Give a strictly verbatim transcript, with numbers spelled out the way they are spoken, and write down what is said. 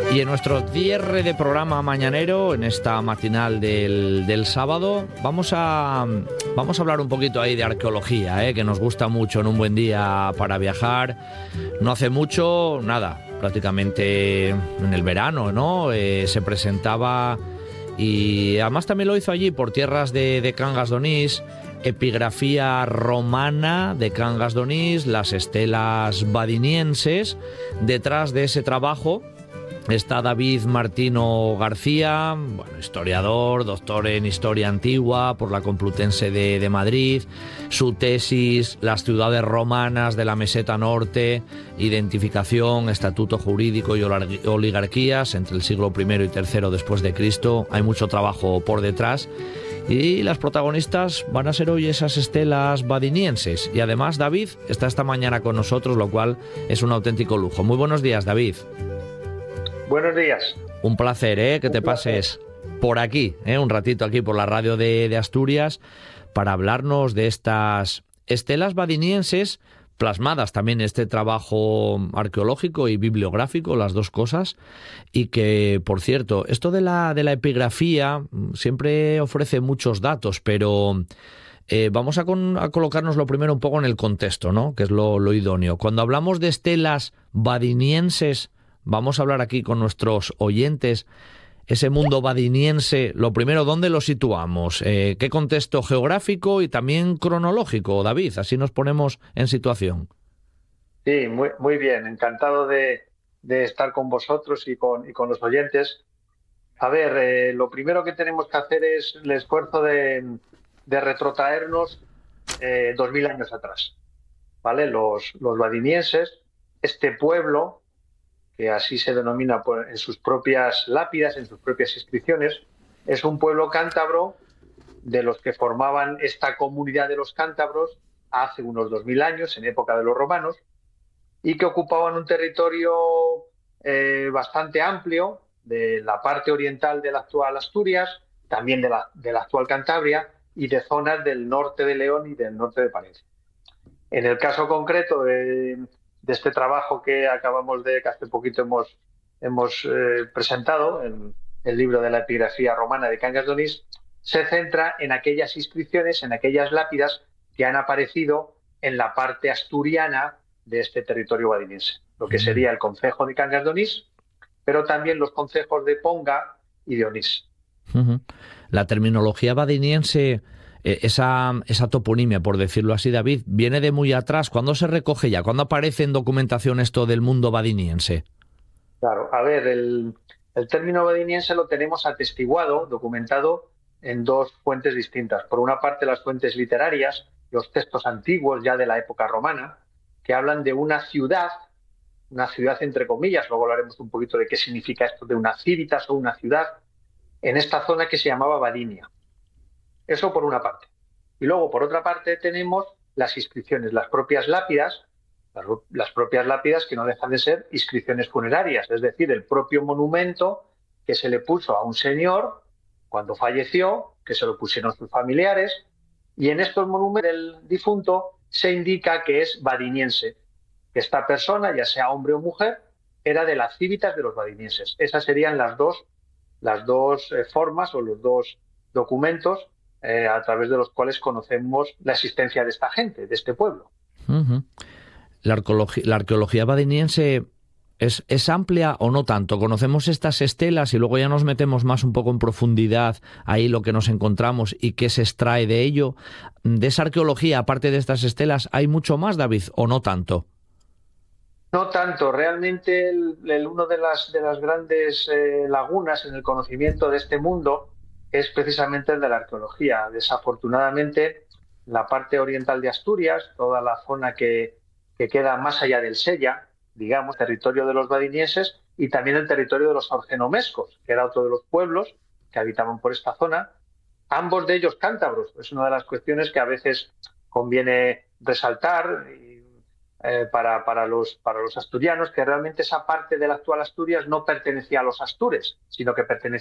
Y en nuestro cierre de programa mañanero, en esta matinal del, del sábado, vamos a, vamos a hablar un poquito ahí de arqueología, ¿eh? Que nos gusta mucho en un buen día para viajar. No hace mucho, nada, prácticamente en el verano, ¿no? Eh, se presentaba, y además también lo hizo allí por tierras de, de Cangas d'Onís, epigrafía romana de Cangas d'Onís, las estelas badinienses. Detrás de ese trabajo está David Martino García, bueno, historiador, doctor en Historia Antigua por la Complutense de, de Madrid. Su tesis, Las ciudades romanas de la Meseta Norte, identificación, estatuto jurídico y oligarquías entre el siglo primero y tercero después de Cristo. Hay mucho trabajo por detrás. Y las protagonistas van a ser hoy esas estelas badinienses. Y además David está esta mañana con nosotros, lo cual es un auténtico lujo. Muy buenos días, David. Buenos días. Un placer, ¿eh? Que te pases por aquí, ¿eh? Un ratito aquí por la radio de, de Asturias para hablarnos de estas estelas badinienses, plasmadas también en este trabajo arqueológico y bibliográfico, las dos cosas. Y que, por cierto, esto de la, de la epigrafía siempre ofrece muchos datos, pero eh, vamos a, con, a colocarnos lo primero un poco en el contexto, ¿no? Que es lo, lo idóneo. Cuando hablamos de estelas badinienses, vamos a hablar aquí con nuestros oyentes, ese mundo badiniense, lo primero, ¿dónde lo situamos? Eh, ¿Qué contexto geográfico y también cronológico, David? Así nos ponemos en situación. Sí, muy, muy bien. Encantado de, de estar con vosotros y con, y con los oyentes. A ver, eh, lo primero que tenemos que hacer es el esfuerzo de, de retrotraernos eh, dos mil años atrás, ¿vale? Los, los badinienses, este pueblo, que así se denomina en sus propias lápidas, en sus propias inscripciones, es un pueblo cántabro de los que formaban esta comunidad de los cántabros hace unos dos mil años, en época de los romanos, y que ocupaban un territorio eh, bastante amplio de la parte oriental de la actual Asturias, también de la, de la actual Cantabria, y de zonas del norte de León y del norte de Palencia. En el caso concreto de... de este trabajo que acabamos de, que hace poquito hemos, hemos eh, presentado, en el libro de la epigrafía romana de Cangas d'Onís, se centra en aquellas inscripciones, en aquellas lápidas que han aparecido en la parte asturiana de este territorio badiniense, lo que sería el concejo de Cangas d'Onís, pero también los concejos de Ponga y de Onís. Uh-huh. La terminología badiniense, Esa, esa toponimia, por decirlo así, David, viene de muy atrás. ¿Cuándo se recoge ya? ¿Cuándo aparece en documentación esto del mundo badiniense? Claro, a ver, el, el término badiniense lo tenemos atestiguado, documentado en dos fuentes distintas. Por una parte, las fuentes literarias, los textos antiguos ya de la época romana, que hablan de una ciudad, una ciudad entre comillas, luego hablaremos un poquito de qué significa esto de una civitas o una ciudad, en esta zona que se llamaba Badinia. Eso por una parte. Y luego, por otra parte, tenemos las inscripciones, las propias lápidas, las, las propias lápidas que no dejan de ser inscripciones funerarias, es decir, el propio monumento que se le puso a un señor cuando falleció, que se lo pusieron sus familiares, y en estos monumentos del difunto se indica que es badiniense, que esta persona, ya sea hombre o mujer, era de las cívitas de los badinienses. Esas serían las dos, las dos eh, formas o los dos documentos Eh, a través de los cuales conocemos la existencia de esta gente, de este pueblo. Uh-huh. La arqueología, la arqueología badiniense es, es amplia o no tanto. Conocemos estas estelas y luego ya nos metemos más un poco en profundidad ahí lo que nos encontramos y qué se extrae de ello. De esa arqueología, aparte de estas estelas, ¿hay mucho más, David, o no tanto? No tanto. Realmente el, el, uno de las, de las grandes eh, lagunas en el conocimiento de este mundo es precisamente el de la arqueología. Desafortunadamente, la parte oriental de Asturias, toda la zona que, que queda más allá del Sella, digamos, territorio de los badinienses, y también el territorio de los orgenomescos, que era otro de los pueblos que habitaban por esta zona, ambos de ellos cántabros. Es una de las cuestiones que a veces conviene resaltar y, eh, para, para, los, para los asturianos, que realmente esa parte de la actual Asturias no pertenecía a los astures, sino que pertenecía